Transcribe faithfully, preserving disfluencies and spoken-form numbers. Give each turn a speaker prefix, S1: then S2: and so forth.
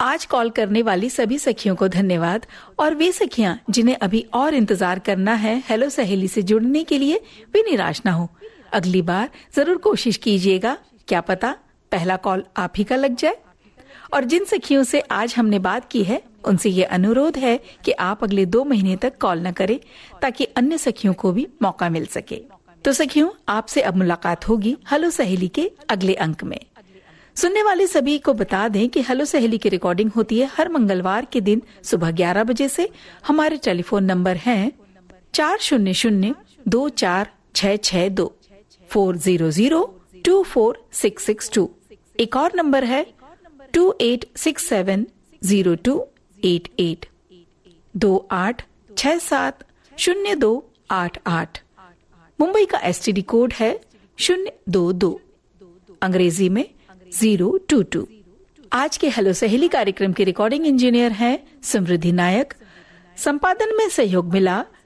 S1: आज कॉल करने वाली सभी सखियों को धन्यवाद। और वे सखियां जिन्हें अभी और इंतजार करना है हेलो सहेली से जुड़ने के लिए, वे निराश ना हो। अगली बार जरूर कोशिश कीजिएगा, क्या पता पहला कॉल आप ही का लग जाए। और जिन सखियों से आज हमने बात की है उनसे ये अनुरोध है कि आप अगले दो महीने तक कॉल न करें, ताकि अन्य सखियों को भी मौका मिल सके। तो सखियों, आपसे अब मुलाकात होगी हेलो सहेली के अगले अंक में। सुनने वाले सभी को बता दें कि हेलो सहेली की रिकॉर्डिंग होती है हर मंगलवार के दिन सुबह ग्यारह बजे से। हमारे टेलीफोन नंबर हैं चार शून्य शून्य दो चार छह छह दो, फोर जीरो जीरो टू फोर सिक्स सिक्स टू। एक और नंबर है two at six seven zero two at at, दो आठ छह सात शून्य दो आठ आठ। मुंबई का एसटीडी कोड है शून्य दो दो, अंग्रेजी में जीरो टू टू। आज के हेलो सहेली कार्यक्रम के रिकॉर्डिंग इंजीनियर हैं समृद्धि नायक। संपादन में सहयोग मिला